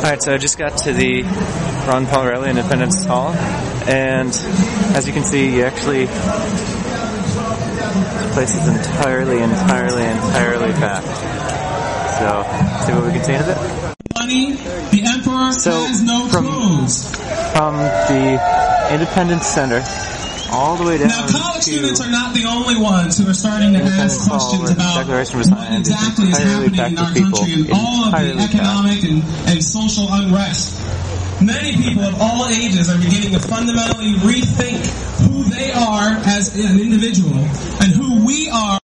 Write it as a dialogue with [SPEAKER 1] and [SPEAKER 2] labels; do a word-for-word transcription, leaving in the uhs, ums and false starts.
[SPEAKER 1] Alright, so I just got to the Ron Paul Reilly Independence Hall, and as you can see, you actually, this place is entirely, entirely, entirely packed. So, see what we can see in a bit.
[SPEAKER 2] Money, the emperor
[SPEAKER 1] so
[SPEAKER 2] has no
[SPEAKER 1] from,
[SPEAKER 2] clothes.
[SPEAKER 1] From the Independence Center all the way down.
[SPEAKER 2] Now, college students are not the only ones who are starting to ask questions about what exactly is happening in our country and all of the economic and, and social unrest. Many people of all ages are beginning to fundamentally rethink who they are as an individual and who we are.